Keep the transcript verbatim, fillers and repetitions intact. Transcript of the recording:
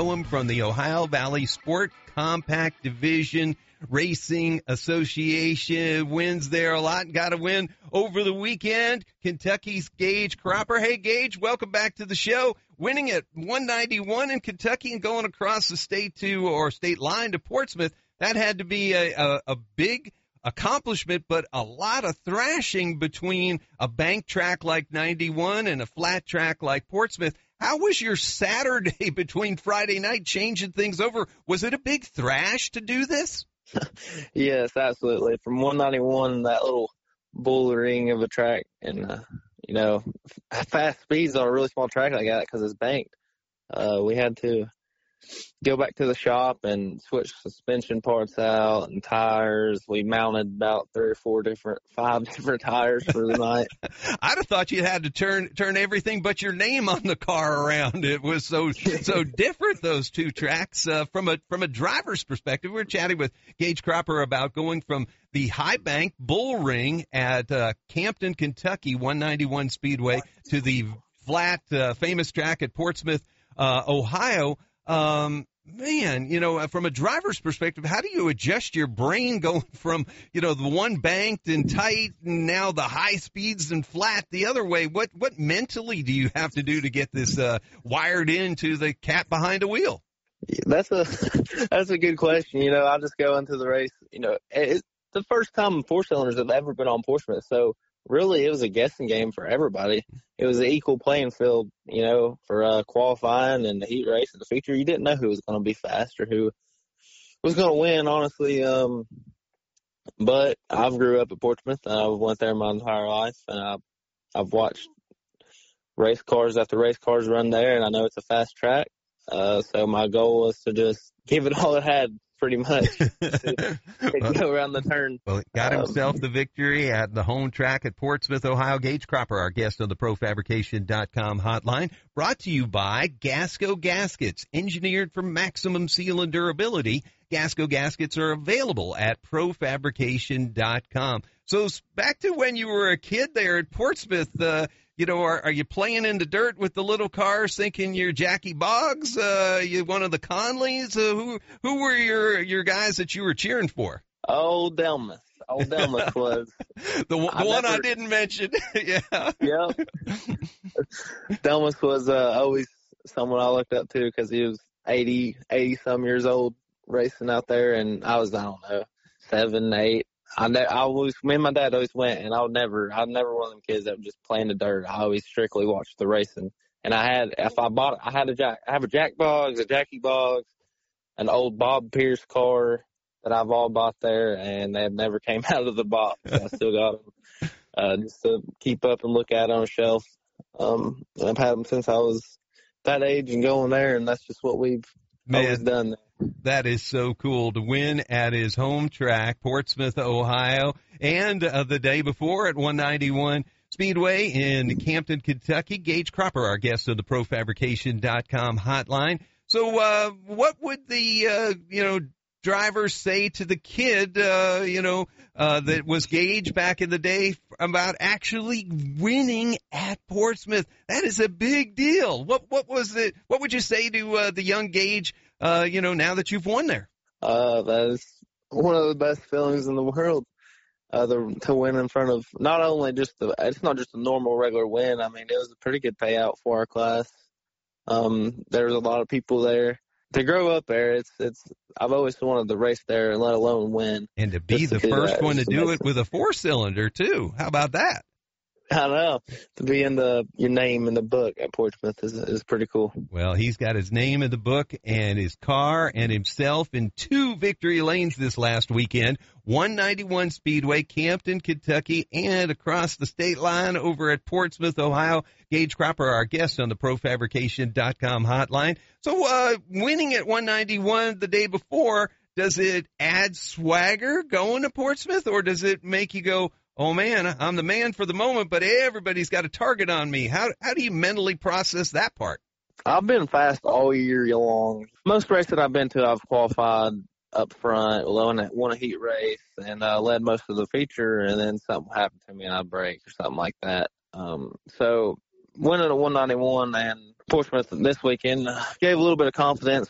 Cohen from the Ohio Valley Sport Compact Division Racing Association. Wins there a lot. Got a win over the weekend. Kentucky's Gage Cropper. Hey, Gage, welcome back to the show. Winning at one ninety-one in Kentucky and going across the state to, or state line to Portsmouth. That had to be a, a, a big accomplishment, but a lot of thrashing between a bank track like ninety-one and a flat track like Portsmouth. How was your Saturday between Friday night changing things over? Was it a big thrash to do this? Yes, absolutely. From one ninety-one, that little bull ring of a track, and, uh, you know, fast speeds on a really small track like that because it's banked. Uh, we had to go back to the shop and switch suspension parts out and tires. We mounted about three or four different, five different tires for the night. I'd have thought you had to turn turn everything but your name on the car around. It was so so different, those two tracks. Uh, from a from a driver's perspective, we were chatting with Gage Cropper about going from the high bank bull ring at uh, Campton, Kentucky, one ninety-one Speedway, to the flat uh, famous track at Portsmouth, uh, Ohio. Um, man, you know, from a driver's perspective, how do you adjust your brain going from, you know, the one banked and tight and now the high speeds and flat the other way? What, what mentally do you have to do to get this, uh, wired into the cat behind a wheel? That's a, that's a good question. You know, I just go into the race, you know, it's the first time four cylinders have ever been on Portsmouth. So really, it was a guessing game for everybody. It was an equal playing field, you know, for uh, qualifying and the heat race and the feature. You didn't know who was going to be fast or who was going to win, honestly. Um, but I've grew up at Portsmouth, and I went there my entire life, and I, I've watched race cars after race cars run there, and I know it's a fast track. Uh, so my goal was to just give it all it had, pretty much, to, to go around the turn. Well, he got himself um, the victory at the home track at Portsmouth, Ohio. Gage Cropper, our guest on the Pro Fabrication dot com hotline, brought to you by Gasco Gaskets, engineered for maximum seal and durability. Gasco Gaskets are available at Pro Fabrication dot com. So back to when you were a kid there at Portsmouth, uh, you know, are, are you playing in the dirt with the little cars thinking you're Jackie Boggs? Uh, you one of the Conleys? Uh, who who were your your guys that you were cheering for? Old Delmas. Old Delmas was. the the I one never, I didn't mention. yeah. Yeah. Delmas was uh, always someone I looked up to because he was eighty, eighty-some years old racing out there, and I was, I don't know, seven, eight. I, ne- I always, me and my dad always went, and I would never, I was never one of them kids that would just play in the dirt. I always strictly watched the racing. And I had, if I bought, I had a Jack, I have a Jack Boggs, a Jackie Boggs, an old Bob Pierce car that I've all bought there, and they never came out of the box. I still got them, uh, just to keep up and look at on a shelf. Um, I've had them since I was that age and going there, and that's just what we've Man. always done there. That is so cool to win at his home track, Portsmouth, Ohio, and uh, the day before at one ninety-one Speedway in Campton, Kentucky. Gage Cropper, our guest on the Pro Fabrication dot com hotline. So uh, what would the, uh, you know, drivers say to the kid, uh, you know, uh, that was Gage back in the day about actually winning at Portsmouth? That is a big deal. What what was it? What would you say to uh, the young Gage, uh, you know, now that you've won there? Uh, that is one of the best feelings in the world. Uh, the, to win in front of not only just the, it's not just a normal regular win. I mean, it was a pretty good payout for our class. Um, there was a lot of people there. To grow up there, it's, it's, I've always wanted to race there, let alone win. And to be the first one to do it with a four cylinder too. How about that? I know. To be in the your name in the book at Portsmouth is is pretty cool. Well, he's got his name in the book and his car and himself in two victory lanes this last weekend. one ninety-one Speedway, Campton, Kentucky, and across the state line over at Portsmouth, Ohio. Gage Cropper, our guest on the Pro Fabrication dot com hotline. So uh, winning at one ninety-one the day before, does it add swagger going to Portsmouth, or does it make you go, oh, man, I'm the man for the moment, but everybody's got a target on me? How how do you mentally process that part? I've been fast all year long. Most races I've been to, I've qualified up front, won a, won a heat race, and uh, led most of the feature, and then something happened to me and I braked or something like that. Um, so winning a one ninety-one and Portsmouth this weekend gave a little bit of confidence